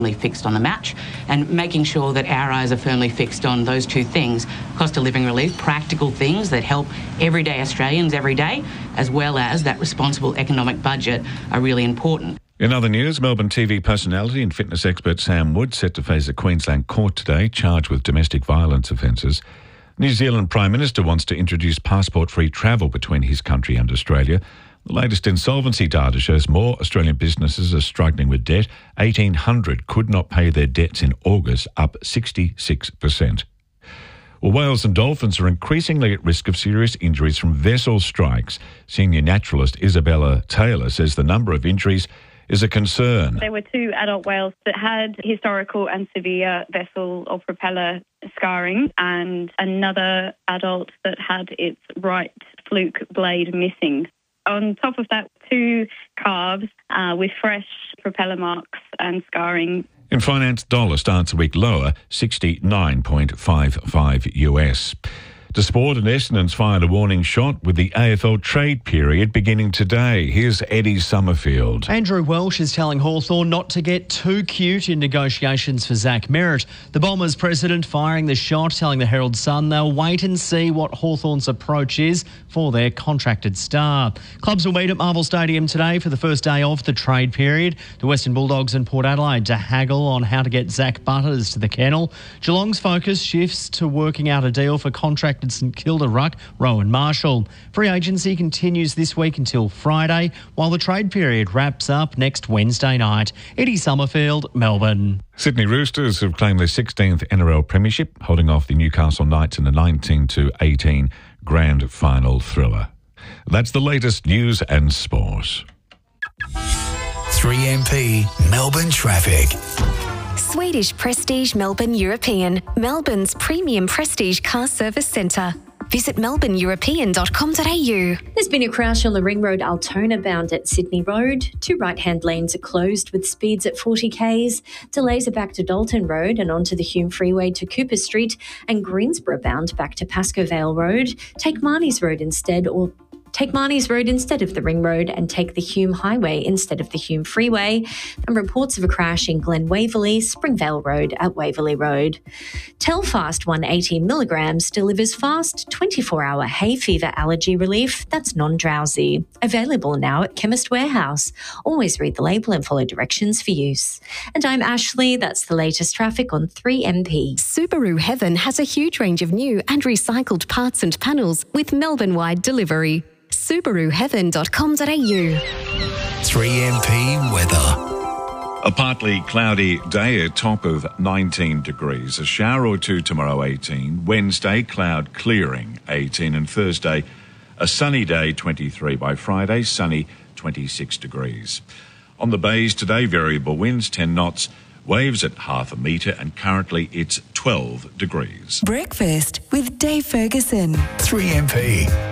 fixed on the match, and making sure that our eyes are firmly fixed on those two things: cost of living relief, practical things that help everyday Australians every day, as well as that responsible economic budget, are really important. In other news, Melbourne TV personality and fitness expert Sam Wood set to face a Queensland court today, charged with domestic violence offences. New Zealand Prime Minister wants to introduce passport-free travel between his country and Australia. The latest insolvency data shows more Australian businesses are struggling with debt. 1,800 could not pay their debts in August, up 66%. Well, whales and dolphins are increasingly at risk of serious injuries from vessel strikes. Senior naturalist Isabella Taylor says the number of injuries is a concern. There were 2 adult whales that had historical and severe vessel or propeller scarring, and another adult that had its right fluke blade missing. On top of that, 2 calves with fresh propeller marks and scarring. In finance, dollar starts a week lower, 69.55 US. To sport, and Essendon's fired a warning shot with the AFL trade period beginning today. Here's Eddie Summerfield. Andrew Welsh is telling Hawthorn not to get too cute in negotiations for Zach Merritt. The Bombers president firing the shot, telling the Herald Sun they'll wait and see what Hawthorn's approach is for their contracted star. Clubs will meet at Marvel Stadium today for the first day of the trade period. The Western Bulldogs and Port Adelaide to haggle on how to get Zach Butters to the kennel. Geelong's focus shifts to working out a deal for contracted St Kilda ruck Rowan Marshall. Free agency continues this week until Friday, while the trade period wraps up next Wednesday night. Eddie Summerfield, Melbourne. Sydney Roosters have claimed their 16th NRL premiership, holding off the Newcastle Knights in a 19-18 grand final thriller. That's the latest news and sport. 3MP Melbourne traffic. Swedish Prestige Melbourne European, Melbourne's premium prestige car service centre. Visit melbourneeuropean.com.au. There's been a crash on the Ring Road Altona bound at Sydney Road. 2 right-hand lanes are closed with speeds at 40 k's. Delays are back to Dalton Road and onto the Hume Freeway to Cooper Street, and Greensborough bound back to Pascoe Vale Road. Take Marnie's Road instead of the Ring Road, and take the Hume Highway instead of the Hume Freeway. And reports of a crash in Glen Waverley, Springvale Road at Waverley Road. Telfast 180 milligrams delivers fast 24-hour hay fever allergy relief that's non-drowsy. Available now at Chemist Warehouse. Always read the label and follow directions for use. And I'm Ashley. That's the latest traffic on 3MP. Subaru Heaven has a huge range of new and recycled parts and panels with Melbourne-wide delivery. SubaruHeaven.com.au. 3MP weather. A partly cloudy day, a top of 19 degrees. A shower or 2 tomorrow, 18. Wednesday, cloud clearing, 18. And Thursday, a sunny day, 23. By Friday, sunny, 26 degrees. On the bays today, variable winds, 10 knots. Waves at half a metre, and currently it's 12 degrees. Breakfast with Dave Ferguson. 3MP.